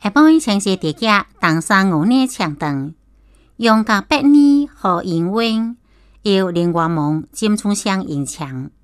下晡请些大家登上我的墙灯，用个百年和英文，由另外梦金冲向影墙。